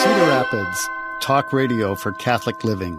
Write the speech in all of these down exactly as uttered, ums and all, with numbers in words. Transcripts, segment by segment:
Cedar Rapids, talk radio for Catholic living.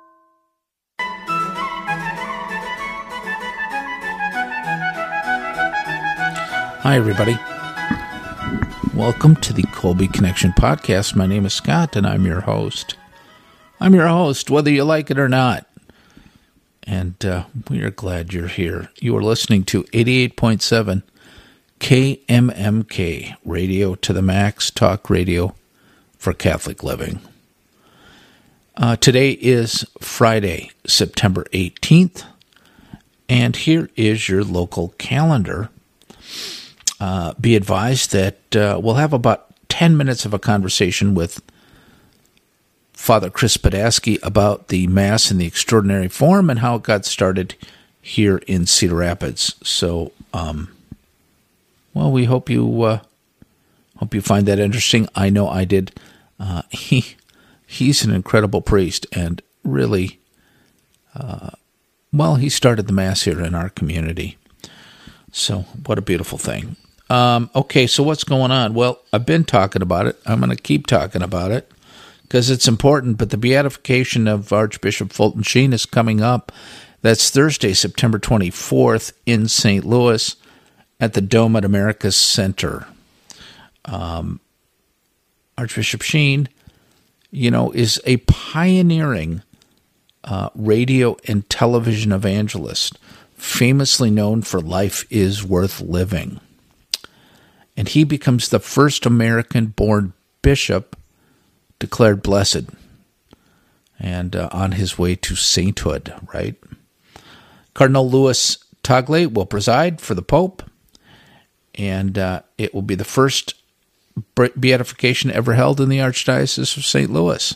Hi, everybody. Welcome to the Colby Connection Podcast. My name is Scott, and I'm your host. I'm your host, whether you like it or not. And uh, we are glad you're here. You are listening to eighty-eight point seven K M M K, Radio to the Max, talk radio for Catholic living. Uh, today is Friday, September eighteenth, and here is your local calendar. Uh, be advised that uh, we'll have about ten minutes of a conversation with Father Chris Podasky about the Mass in the Extraordinary Form and how it got started here in Cedar Rapids. So, um, well, we hope you uh, hope you find that interesting. I know I did. Uh, he he's an incredible priest, and really, uh, well, he started the Mass here in our community. So, what a beautiful thing. Um, okay, so what's going on? Well, I've been talking about it. I'm going to keep talking about it because it's important, but the beatification of Archbishop Fulton Sheen is coming up. That's Thursday, September twenty-fourth in Saint Louis at the Dome at America Center. Um, Archbishop Sheen, you know, is a pioneering uh, radio and television evangelist, famously known for Life is Worth Living. And he becomes the first American-born bishop declared blessed and uh, on his way to sainthood, right? Cardinal Louis Tagle will preside for the Pope, and uh, it will be the first beatification ever held in the Archdiocese of Saint Louis.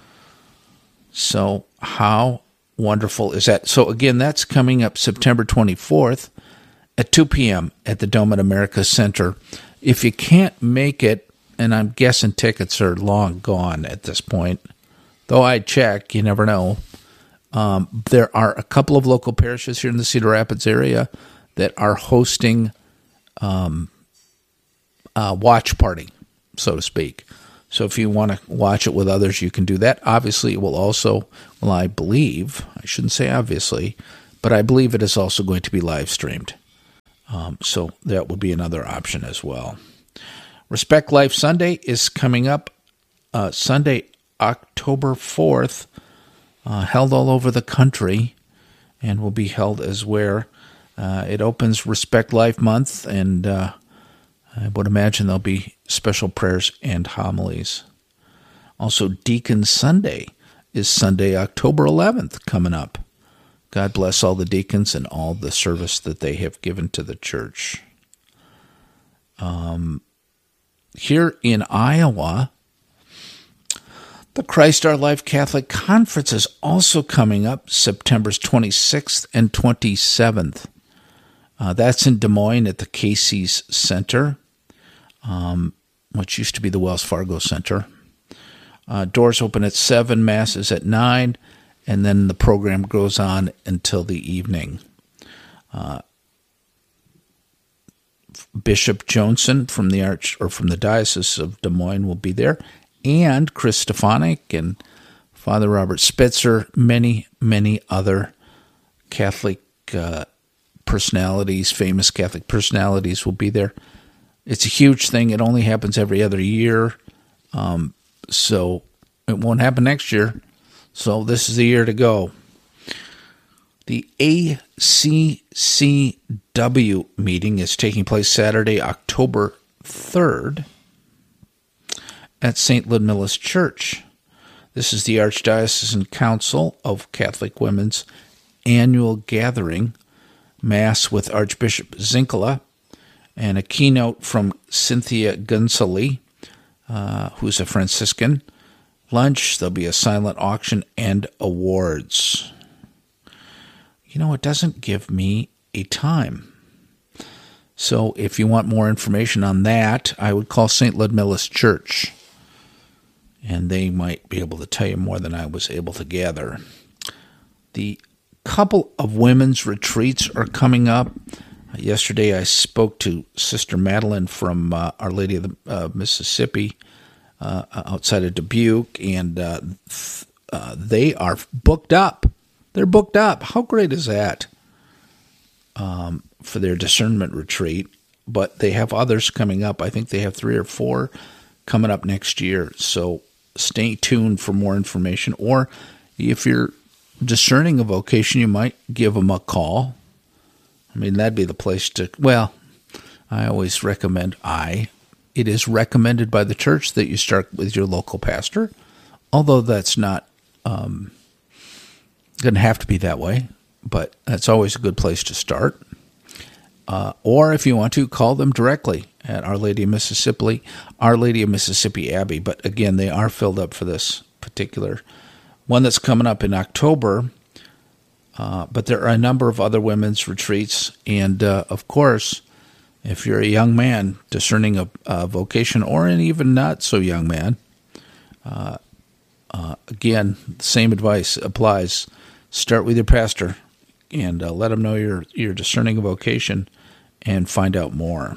So how wonderful is that? So again, that's coming up September twenty-fourth at two p.m. at the Dome at America Center. If you can't make it, and I'm guessing tickets are long gone at this point, though I check, you never know. Um, there are a couple of local parishes here in the Cedar Rapids area that are hosting um, a watch party, so to speak. So if you want to watch it with others, you can do that. Obviously, it will also, well, I believe, I shouldn't say obviously, but I believe it is also going to be live streamed. Um, so that would be another option as well. Respect Life Sunday is coming up uh, Sunday, October fourth, uh, held all over the country, and will be held as where uh, it opens Respect Life Month, and uh, I would imagine there'll be special prayers and homilies. Also, Deacon Sunday is Sunday, October eleventh, coming up. God bless all the deacons and all the service that they have given to the church. Um, here in Iowa, the Christ Our Life Catholic Conference is also coming up September twenty-sixth and twenty-seventh. Uh, that's in Des Moines at the Casey's Center, um, which used to be the Wells Fargo Center. Uh, doors open at seven, masses at nine, and then the program goes on until the evening. Uh, Bishop Johnson from the Arch or from the Diocese of Des Moines will be there, and Chris Stefanik and Father Robert Spitzer, many, many other Catholic uh, personalities, famous Catholic personalities will be there. It's a huge thing. It only happens every other year, um, so it won't happen next year. So this is the year to go. The A C C W meeting is taking place Saturday, October third at Saint Ludmilla's Church. This is the Archdiocesan Council of Catholic Women's annual gathering, Mass with Archbishop Zinkala, and a keynote from Cynthia Gunsely, uh, who's a Franciscan. Lunch, there'll be a silent auction, and awards. You know, it doesn't give me a time. So if you want more information on that, I would call Saint Ludmilla's Church, and they might be able to tell you more than I was able to gather. The couple of women's retreats are coming up. Yesterday I spoke to Sister Madeline from uh, Our Lady of the uh, Mississippi uh, outside of Dubuque, and uh, th- uh, they are booked up. They're booked up. How great is that? Um, for their discernment retreat, but they have others coming up. I think they have three or four coming up next year. So stay tuned for more information. Or if you're discerning a vocation, you might give them a call. I mean, that'd be the place to, well, I always recommend, I, it is recommended by the church that you start with your local pastor, although that's not um, going to have to be that way, but that's always a good place to start. Uh, or if you want to, call them directly at Our Lady of Mississippi, Our Lady of Mississippi Abbey. But again, they are filled up for this particular one that's coming up in October. Uh, but there are a number of other women's retreats. And, uh, of course, if you're a young man discerning a, a vocation, or an even not so young man, uh, uh, again, the same advice applies. Start with your pastor and uh, let them know you're, you're discerning a vocation and find out more.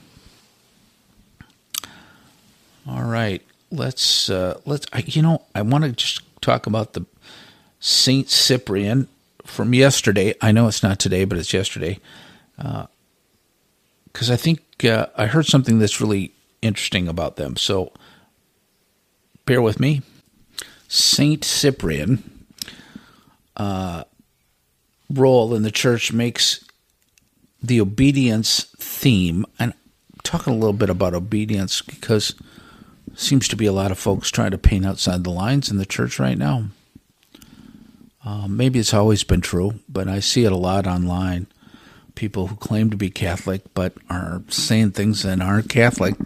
All right, let's, uh, let's. I, you know, I want to just talk about the Saint Cyprian from yesterday. I know it's not today, but it's yesterday. Because uh, I think uh, I heard something that's really interesting about them. So bear with me. Saint Cyprian uh, role in the church makes the obedience theme. And I'm talking a little bit about obedience because there seems to be a lot of folks trying to paint outside the lines in the church right now. Uh, maybe it's always been true, but I see it a lot online. People who claim to be Catholic but are saying things that aren't Catholic.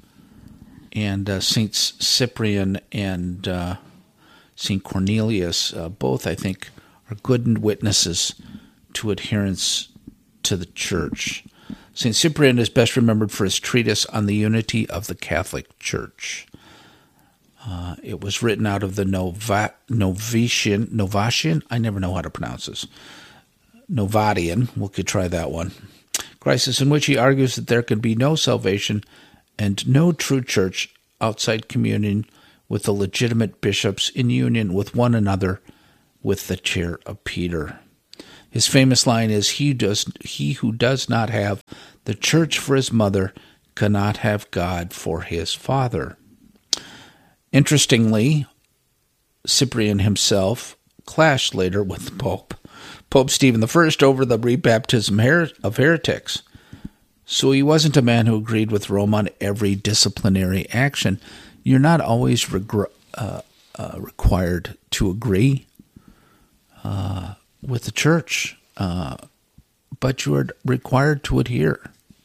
And uh, Saint Cyprian and uh, Saint Cornelius, uh, both, I think, are good witnesses to adherence to the church. Saint Cyprian is best remembered for his treatise on the unity of the Catholic Church. Uh, it was written out of the Nova, Novatian, Novatian, I never know how to pronounce this, Novatian, we could try that one, crisis in which he argues that there can be no salvation and no true church outside communion with the legitimate bishops in union with one another with the chair of Peter. His famous line is, he, does, he who does not have the church for his mother cannot have God for his father. Interestingly, Cyprian himself clashed later with Pope Pope Stephen the First over the rebaptism of heretics. So he wasn't a man who agreed with Rome on every disciplinary action. You're not always regr- uh, uh, required to agree uh, with the church, uh, but you are required to adhere.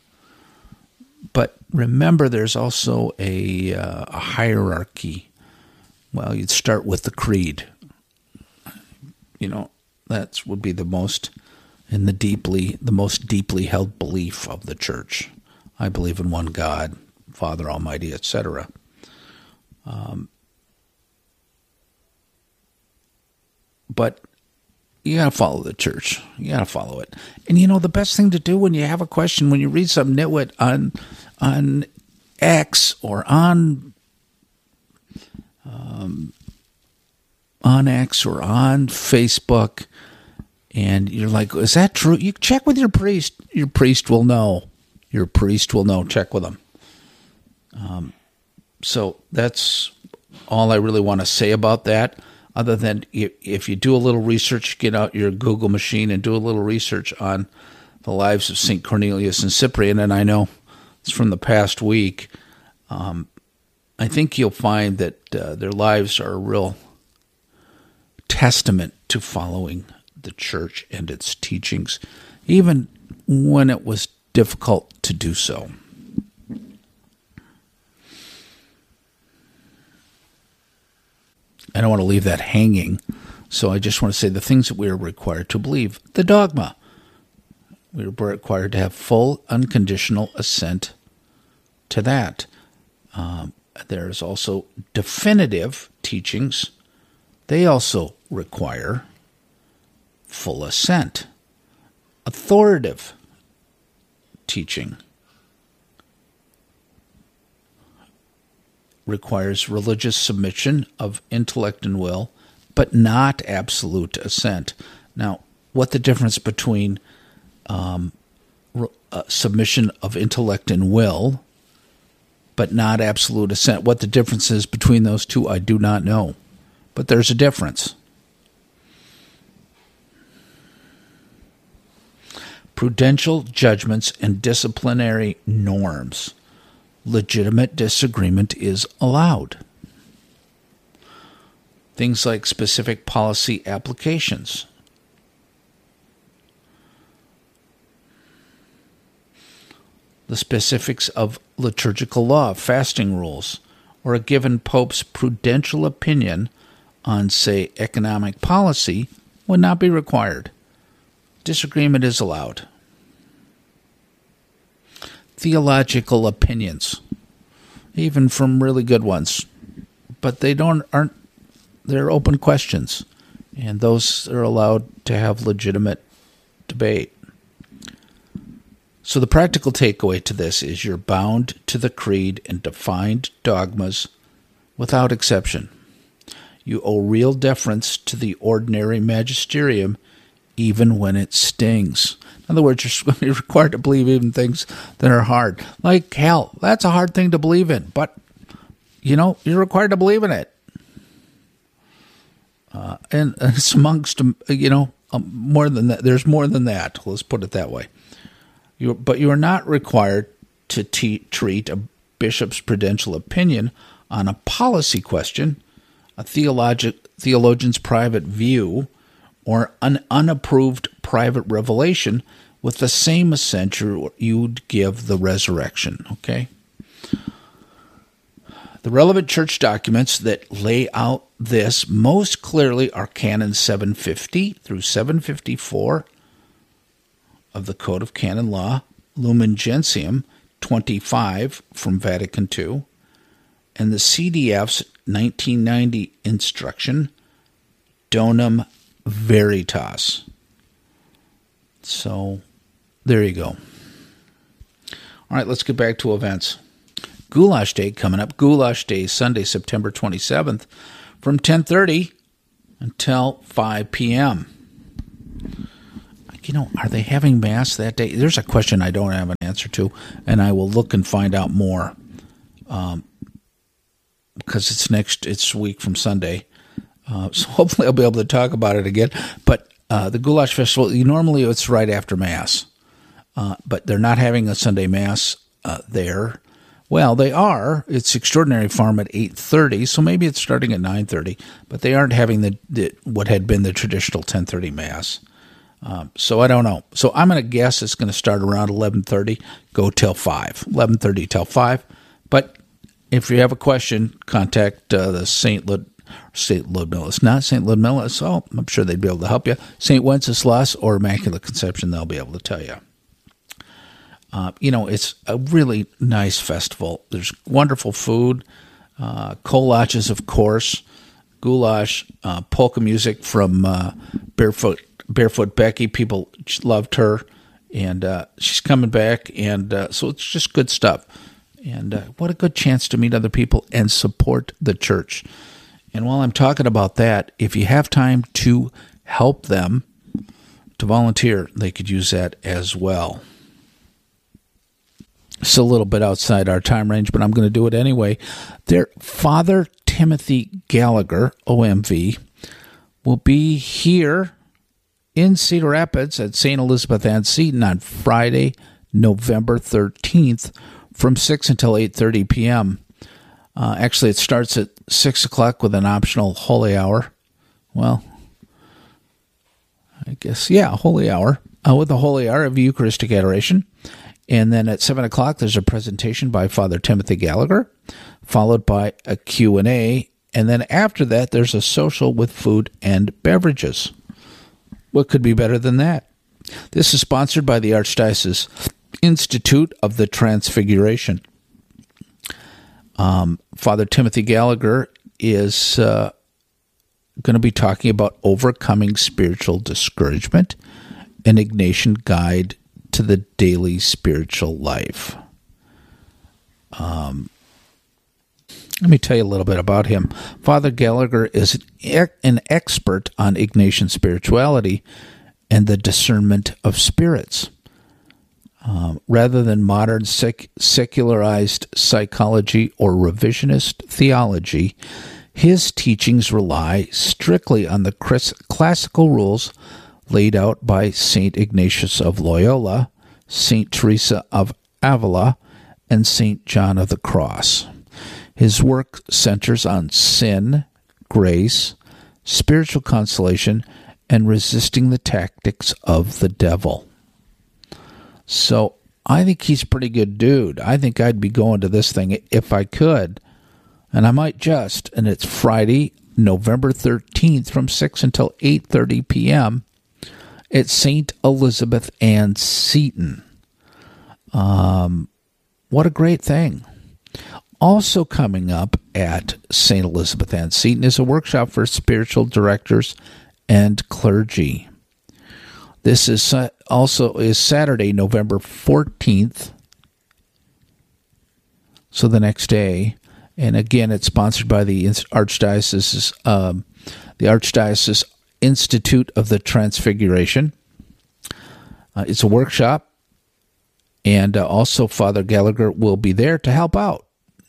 But remember, there's also a, uh, a hierarchy. Well, you'd start with the creed. You know, that would be the most in the deeply, the most deeply held belief of the church. I believe in one God, Father Almighty, et cetera. Um, but you got to follow the church. You got to follow it. And, you know, the best thing to do when you have a question, when you read some nitwit on on X or on um, on X or on Facebook, and you're like, is that true? You check with your priest. Your priest will know. Your priest will know. Check with them. Um, so that's all I really want to say about that. Other than if you do a little research, get out your Google machine and do a little research on the lives of Saint Cornelius and Cyprian, and I know it's from the past week, um, I think you'll find that uh, their lives are a real testament to following the church and its teachings, even when it was difficult to do so. I don't want to leave that hanging, so I just want to say the things that we are required to believe. The dogma. We are required to have full, unconditional assent to that. Um, there's also definitive teachings. They also require full assent. Authoritative teaching requires religious submission of intellect and will, but not absolute assent. Now, what the difference between um, uh, submission of intellect and will, but not absolute assent, what the difference is between those two, I do not know. But there's a difference. Prudential judgments and disciplinary norms. Legitimate disagreement is allowed. Things like specific policy applications. The specifics of liturgical law, fasting rules, or a given pope's prudential opinion on, say, economic policy would not be required. Disagreement is allowed. Theological opinions, even from really good ones, but they don't aren't they're open questions, and those are allowed to have legitimate debate. So the practical takeaway to this is you're bound to the creed and defined dogmas without exception. You owe real deference to the ordinary magisterium, even when it stings. In other words, you're going to be required to believe even things that are hard. Like hell, that's a hard thing to believe in, but, you know, you're required to believe in it. Uh, and it's amongst, you know, um, more than that. There's more than that. Let's put it that way. You, but you are not required to te- treat a bishop's prudential opinion on a policy question, a theologic, theologian's private view, or an unapproved private revelation with the same assent you'd give the resurrection, okay? The relevant church documents that lay out this most clearly are Canon seven fifty through seven fifty-four of the Code of Canon Law, Lumen Gentium twenty-five from Vatican two, and the C D F's nineteen ninety instruction, Donum Veritas. So, there you go. All right, let's get back to events. Goulash Day coming up. Goulash Day, Sunday, September twenty-seventh, from ten thirty until five p.m. You know, are they having Mass that day? There's a question I don't have an answer to, and I will look and find out more um, because it's next, it's a week from Sunday. Uh, so hopefully I'll be able to talk about it again. But uh, the Goulash Festival, normally it's right after Mass, uh, but they're not having a Sunday Mass uh, there. Well, they are. It's Extraordinary Farm at eight thirty, so maybe it's starting at nine thirty, but they aren't having the, the what had been the traditional ten thirty Mass. Um, so I don't know. So I'm going to guess it's going to start around eleven thirty, go till five. eleven thirty till five. But if you have a question, contact uh, the Saint Lud, Saint Ludmilla. Not Saint Ludmilla, so I'm sure they'd be able to help you. Saint Wenceslas or Immaculate Conception, they'll be able to tell you. Uh, you know, it's a really nice festival. There's wonderful food, uh, kolaches, of course, goulash, uh, polka music from uh, Barefoot Barefoot Becky. People loved her, and uh, she's coming back, and uh, so it's just good stuff. And uh, what a good chance to meet other people and support the church. And while I'm talking about that, if you have time to help them, to volunteer, they could use that as well. It's a little bit outside our time range, but I'm going to do it anyway. Their Father Timothy Gallagher, O M V, will be here in Cedar Rapids at Saint Elizabeth Ann Seton on Friday, November thirteenth from six until eight thirty p.m. Uh, actually, it starts at six o'clock with an optional holy hour. Well, I guess, yeah, holy hour, uh, with a holy hour of Eucharistic adoration. And then at seven o'clock, there's a presentation by Father Timothy Gallagher, followed by a Q and A. And then after that, there's a social with food and beverages. What could be better than that? This is sponsored by the Archdiocese Institute of the Transfiguration. Um, Father Timothy Gallagher is uh, going to be talking about overcoming spiritual discouragement, an Ignatian guide to the daily spiritual life. Um, Let me tell you a little bit about him. Father Gallagher is an expert on Ignatian spirituality and the discernment of spirits. Um, rather than modern sec- secularized psychology or revisionist theology, his teachings rely strictly on the cris- classical rules laid out by Saint Ignatius of Loyola, Saint Teresa of Avila, and Saint John of the Cross. His work centers on sin, grace, spiritual consolation, and resisting the tactics of the devil. So I think he's a pretty good dude. I think I'd be going to this thing if I could, and I might just. And it's Friday, November thirteenth from six until eight thirty p.m. at Saint Elizabeth Ann Seton. Um, what a great thing. Also coming up at Saint Elizabeth Ann Seton is a workshop for spiritual directors and clergy. This is also is Saturday, November fourteenth, so the next day. And again, it's sponsored by the Archdiocese, um, the Archdiocese Institute of the Transfiguration. Uh, it's a workshop, and uh, also Father Gallagher will be there to help out.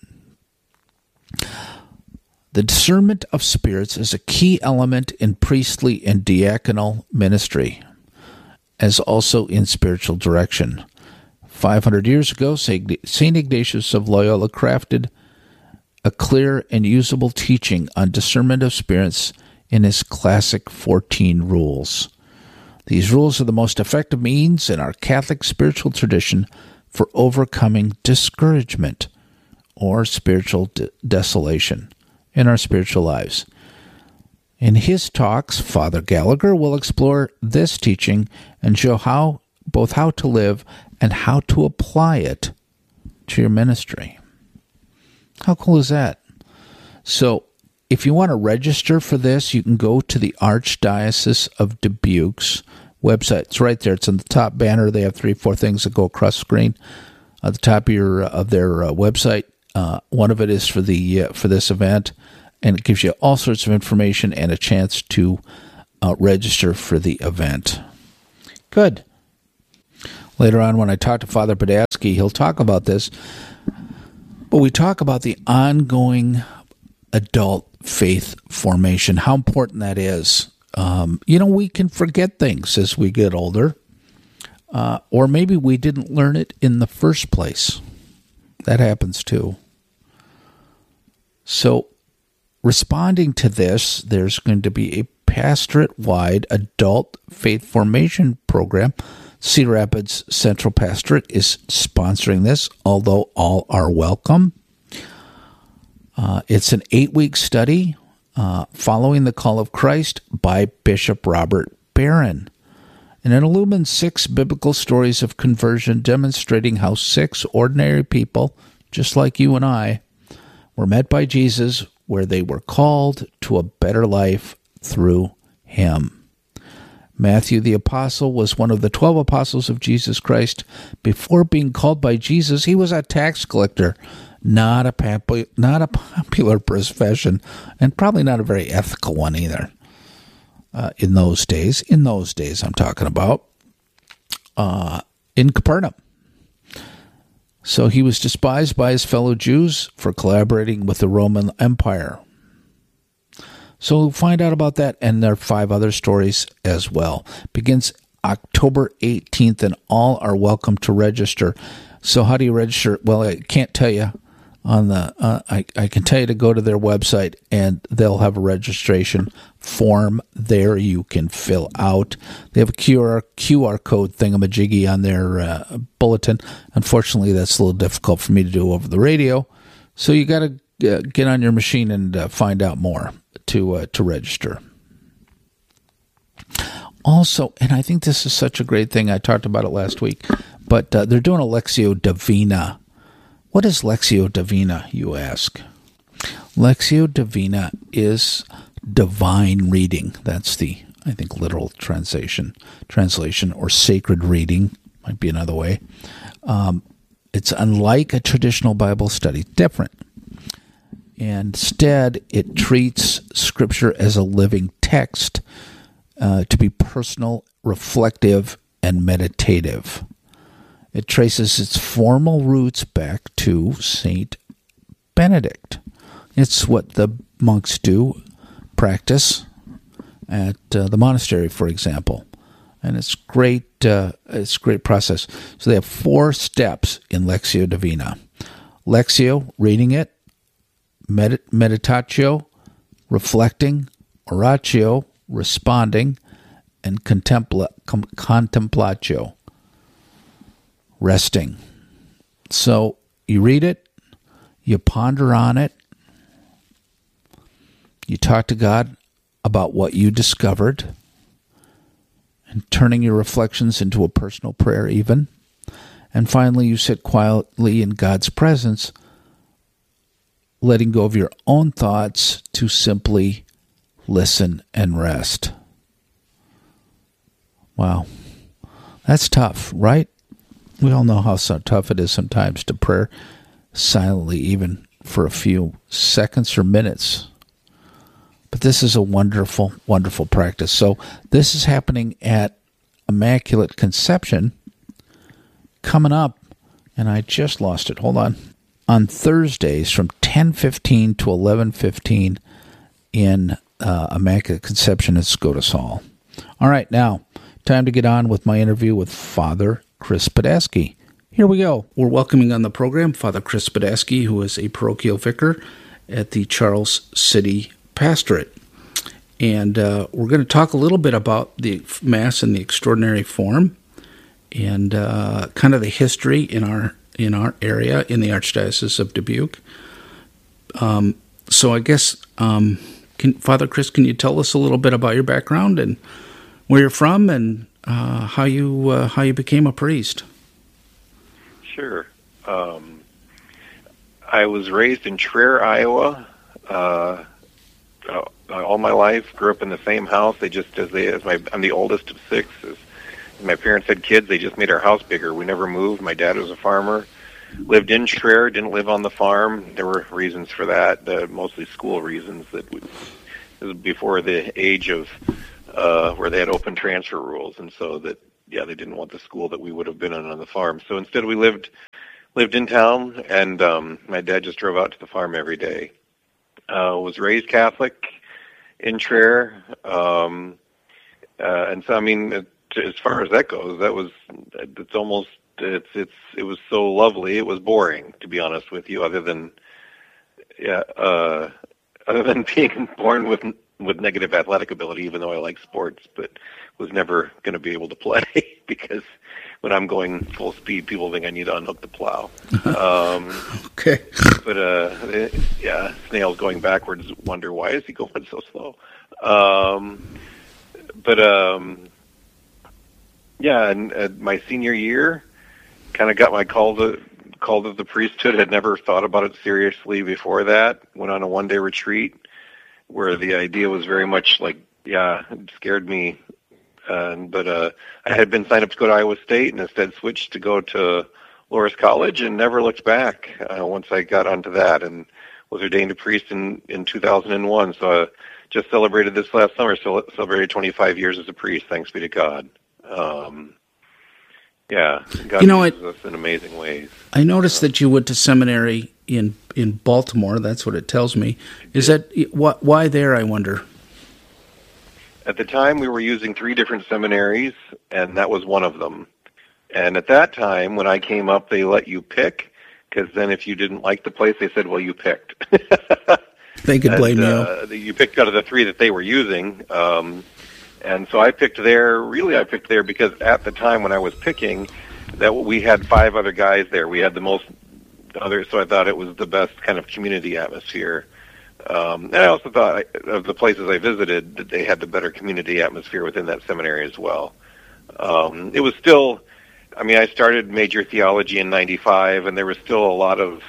The discernment of spirits is a key element in priestly and diaconal ministry, as also in spiritual direction. five hundred years ago, Saint Ignatius of Loyola crafted a clear and usable teaching on discernment of spirits in his classic fourteen rules. These rules are the most effective means in our Catholic spiritual tradition for overcoming discouragement or spiritual de- desolation in our spiritual lives. In his talks, Father Gallagher will explore this teaching and show how both how to live and how to apply it to your ministry. How cool is that? So, if you want to register for this, you can go to the Archdiocese of Dubuque's website. It's right there. It's on the top banner. They have three, four things that go across the screen at the top of your of their uh, website. Uh, one of it is for the uh, for this event, and it gives you all sorts of information and a chance to uh, register for the event. Good. Later on, when I talk to Father Podatsky, he'll talk about this. But we talk about the ongoing adult faith formation, how important that is. Um, you know, we can forget things as we get older, uh, or maybe we didn't learn it in the first place. That happens too. So, responding to this, there's going to be a pastorate-wide adult faith formation program. Cedar Rapids Central Pastorate is sponsoring this, although all are welcome. Uh, it's an eight-week study uh, following the call of Christ by Bishop Robert Barron. And it illumines six biblical stories of conversion demonstrating how six ordinary people, just like you and I, were met by Jesus where they were called to a better life through him. Matthew the Apostle was one of the twelve apostles of Jesus Christ. Before being called by Jesus, he was a tax collector, not a, pop- not a popular profession, and probably not a very ethical one either. Uh, in those days, in those days I'm talking about, uh, in Capernaum. So he was despised by his fellow Jews for collaborating with the Roman Empire. So we'll find out about that, and there are five other stories as well. Begins October eighteenth, and all are welcome to register. So how do you register? Well, I can't tell you on the. Uh, I I can tell you to go to their website, and they'll have a registration form there you can fill out. They have a Q R Q R code thingamajiggy on their uh, bulletin. Unfortunately, that's a little difficult for me to do over the radio. So you got to uh, get on your machine and uh, find out more to uh, to register. Also, and I think this is such a great thing, I talked about it last week, but uh, they're doing a Lectio Divina. What is Lectio Divina, you ask? Lectio Divina is divine reading. That's the, I think, literal translation, translation or sacred reading, might be another way. Um, it's unlike a traditional Bible study, different. Instead, it treats Scripture as a living text uh, to be personal, reflective, and meditative. It traces its formal roots back to Saint Benedict. It's what the monks do, practice at uh, the monastery, for example. And it's great. Uh, it's a great process. So they have four steps in Lectio Divina: Lectio, reading it; medit- meditatio, reflecting; oratio, responding; and contempla- com- contemplatio, resting. So you read it, you ponder on it, you talk to God about what you discovered, and turning your reflections into a personal prayer even. And finally, you sit quietly in God's presence, letting go of your own thoughts to simply listen and rest. Wow. That's tough, right? We all know how so tough it is sometimes to pray silently, even for a few seconds or minutes. But this is a wonderful, wonderful practice. So this is happening at Immaculate Conception coming up, and I just lost it. Hold on. On Thursdays from ten fifteen to eleven fifteen in uh, Immaculate Conception at Scotus Hall. All right, now, time to get on with my interview with Father Chris Podaski. Here we go. We're welcoming on the program Father Chris Podaski, who is a parochial vicar at the Charles City Pastorate. And uh, we're going to talk a little bit about the Mass in the Extraordinary Form and uh, kind of the history in our in our area, in the Archdiocese of Dubuque. Um, so I guess, um, can, Father Chris, can you tell us a little bit about your background and where you're from and uh, how you uh, how you became a priest? Sure. Um, I was raised in Traer, Iowa. Uh, Uh, all my life, grew up in the same house. They just, as they, as my, I'm the oldest of six. As my parents had kids, they just made our house bigger. We never moved. My dad was a farmer, lived in Traer, didn't live on the farm. There were reasons for that, uh, mostly school reasons. That we, it was before the age of uh, where they had open transfer rules, and so that yeah, they didn't want the school that we would have been in on the farm. So instead, we lived lived in town, and um, my dad just drove out to the farm every day. Uh, was raised Catholic in Traer, um, uh, and so I mean, it, as far as that goes, that was it's almost it's it's it was so lovely. It was boring, to be honest with you. Other than yeah, uh, other than being born with with negative athletic ability, even though I like sports, but was never going to be able to play because when I'm going full speed, people think I need to unhook the plow. Um, okay. But, uh, yeah, snails going backwards, wonder why is he going so slow? Um, but, um, yeah, and uh, my senior year, kind of got my call to, call to the priesthood. Had never thought about it seriously before that. Went on a one-day retreat where the idea was very much like, yeah, it scared me. Uh, but uh, I had been signed up to go to Iowa State and instead switched to go to Loras College and never looked back uh, once I got onto that, and was ordained a priest in, in two thousand one. So I just celebrated this last summer, so celebrated twenty-five years as a priest, thanks be to God. Um, yeah, God you know, uses I, us in amazing ways. I noticed uh, that you went to seminary in, in Baltimore. That's what it tells me. Is that what? Why there, I wonder? At the time, we were using three different seminaries, and that was one of them. And at that time, when I came up, they let you pick, because then if you didn't like the place, they said, well, you picked. They could blame and, uh, you. You picked out of the three that they were using. Um, and so I picked there, really I picked there because at the time when I was picking, that we had five other guys there. We had the most other, so I thought it was the best kind of community atmosphere. Um, and I also thought of the places I visited that they had the better community atmosphere within that seminary as well. Um, it was still, I mean, I started major theology in ninety-five, and there was still a lot of,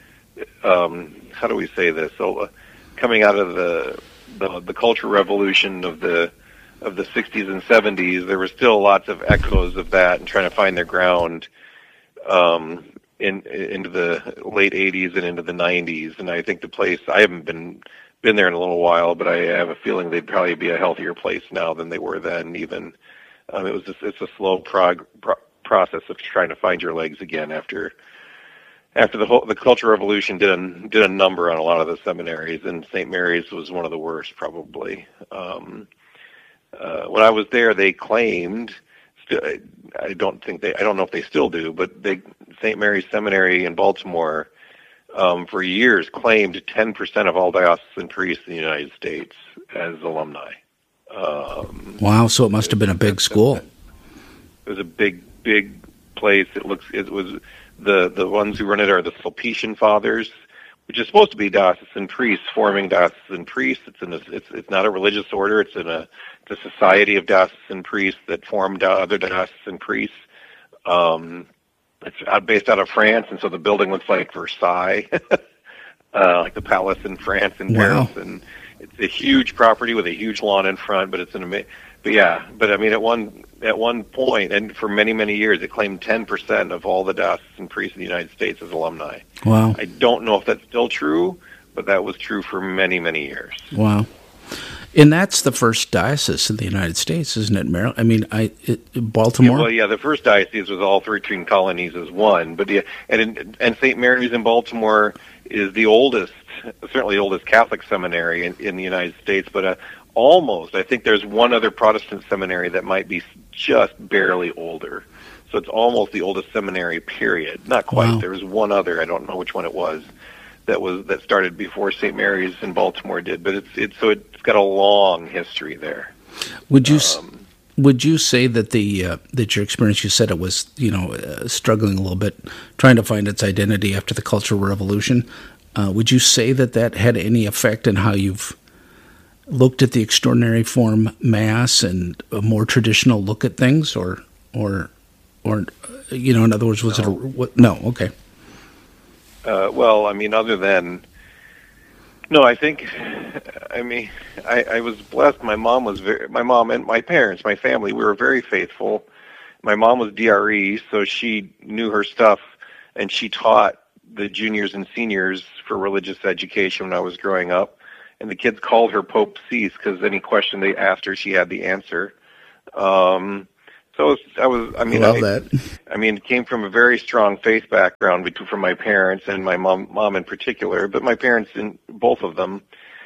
um, how do we say this? So, uh, coming out of the, the the culture revolution of the of the sixties and seventies, there were still lots of echoes of that and trying to find their ground. Um, in into the late eighties and into the nineties, and I think the place, I haven't been been there in a little while, but I have a feeling they'd probably be a healthier place now than they were then. Even um, it was just, it's a slow prog, pro, process of trying to find your legs again after after the whole the Cultural Revolution did a, did a number on a lot of the seminaries, and Saint Mary's was one of the worst probably. Um, uh, when I was there, they claimed, I don't think they, I don't know if they still do, but they, Saint Mary's Seminary in Baltimore, um, for years claimed ten percent of all diocesan priests in the United States as alumni. Um, wow, so it must have been a big school. It was a big, big place. It looks, it was, the, the ones who run it are the Sulpician Fathers, which is supposed to be diocesan priests forming diocesan priests. It's in a, it's it's not a religious order. It's in a, it's a society of diocesan priests that formed other diocesan priests. Um, it's out, based out of France, and so the building looks like Versailles, uh, like the palace in France in Wow. Paris. And it's a huge property with a huge lawn in front. But it's an amazing. But yeah, but I mean, at one at one point, and for many many years, it claimed ten percent of all the diocesan priests in the United States as alumni. Wow. I don't know if that's still true, but that was true for many many years. Wow. And that's the first diocese in the United States, isn't it, Maryland? I mean, I it, Baltimore. Yeah, well, yeah, the first diocese was all thirteen colonies as one, but yeah, and in, and Saint Mary's in Baltimore is the oldest, certainly the oldest Catholic seminary in, in the United States, but uh, almost, I think there's one other Protestant seminary that might be just barely older. So it's almost the oldest seminary, period. Not quite. Wow. There was one other, I don't know which one it was, that was that started before Saint Mary's in Baltimore did, but it's it's so it's got a long history there. Would you Um, would you say that the uh, that your experience, you said it was, you know, uh, struggling a little bit, trying to find its identity after the Cultural Revolution. Uh, would you say that that had any effect in how you've looked at the extraordinary form Mass and a more traditional look at things, or or or you know, in other words, was No. it a what, no? Okay. Uh, well, I mean, other than, no, I think, I mean, I, I was blessed. My mom was very, my mom and my parents, my family, we were very faithful. My mom was D R E, so she knew her stuff, and she taught the juniors and seniors for religious education when I was growing up. And the kids called her Pope Cease because any question they asked her, she had the answer. Um, So I was, I mean, Love I, that. I mean, it came from a very strong faith background between, from my parents and my mom, mom in particular, but my parents in both of them.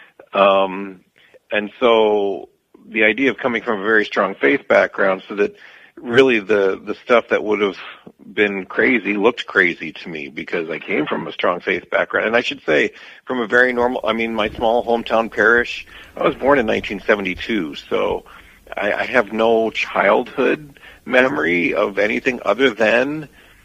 Um, and so the idea of coming from a very strong faith background, so that really the, the stuff that would have been crazy looked crazy to me because I came from a strong faith background. And I should say from a very normal, I mean, my small hometown parish, I was born in nineteen seventy-two. So I, I have no childhood memory of anything other than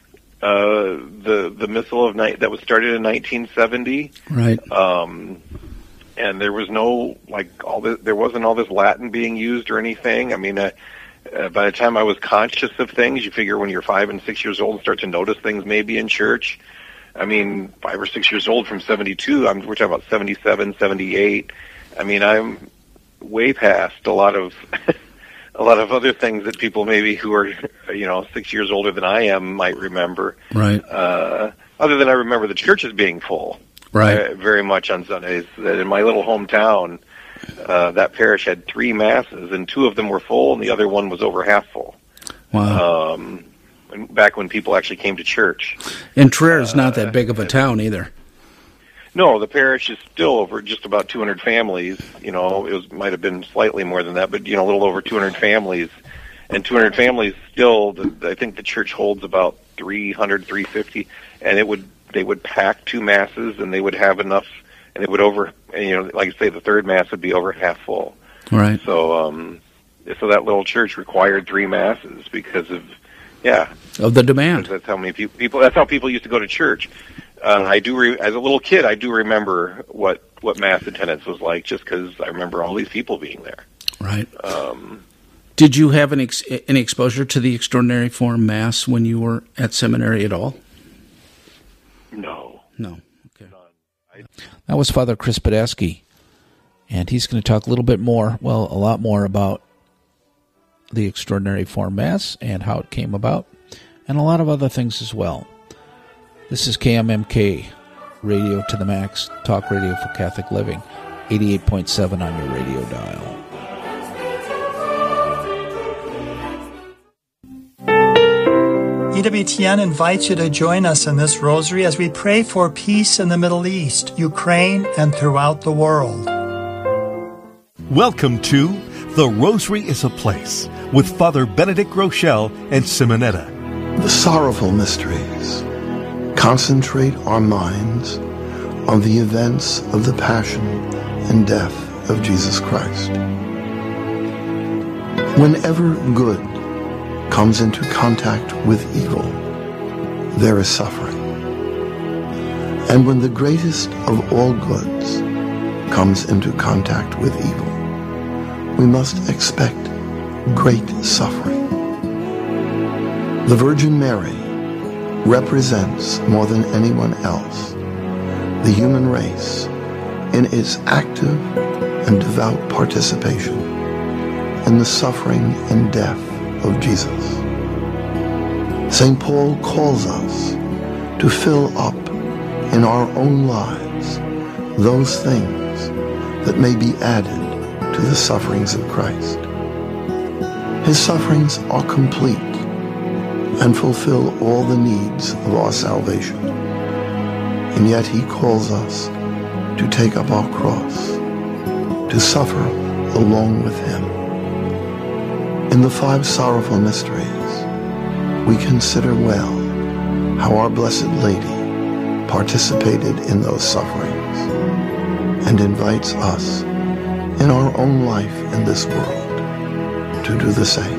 uh, the the Missal of Night that was started in nineteen seventy. Right. Um, and there was no like all this, there wasn't all this Latin being used or anything. I mean, uh, uh, by the time I was conscious of things, you figure when you're five and six years old and start to notice things maybe in church. I mean, five or six years old from seventy-two. I'm we're talking about seventy-seven, seventy-eight. I mean, I'm way past a lot of. a lot of other things that people maybe who are, you know, six years older than I am might remember. Right. Uh, other than I remember the churches being full. Right. Uh, very much on Sundays. That in my little hometown, uh, that parish had three masses, and two of them were full, and the other one was over half full. Wow. Um, back when people actually came to church. And Traer is not that big of a town either. No, the parish is still over just about two hundred families. You know, it was, might have been slightly more than that, but, you know, a little over two hundred families. And two hundred families still, the, I think the church holds about three hundred, three fifty, and it would, they would pack two masses, and they would have enough, and it would over, and, you know, like I say, the third mass would be over half full. Right. So, um, so that little church required three masses because of, yeah. Of the demand. That's how many people, people that's how people used to go to church. Uh, I do, re- as a little kid, I do remember what, what mass attendance was like, just because I remember all these people being there. Right. Um, Did you have any ex- any exposure to the extraordinary form Mass when you were at seminary at all? no. No. Okay. I, That was Father Chris Podaski, and he's going to talk a little bit more, well, a lot more about the extraordinary form Mass and how it came about, and a lot of other things as well. This is K M M K, Radio to the Max, Talk Radio for Catholic Living, eighty-eight point seven on your radio dial. E W T N invites you to join us in this rosary as we pray for peace in the Middle East, Ukraine, and throughout the world. Welcome to The Rosary is a Place with Father Benedict Groeschel and Simonetta. The sorrowful mysteries concentrate our minds on the events of the passion and death of Jesus Christ. Whenever good comes into contact with evil, there is suffering. And when the greatest of all goods comes into contact with evil, we must expect great suffering. The Virgin Mary represents more than anyone else the human race in its active and devout participation in the suffering and death of Jesus. Saint Paul calls us to fill up in our own lives those things that may be added to the sufferings of Christ. His sufferings are complete and fulfill all the needs of our salvation. And yet he calls us to take up our cross, to suffer along with him. In the five sorrowful mysteries, we consider well how our Blessed Lady participated in those sufferings and invites us in our own life in this world to do the same.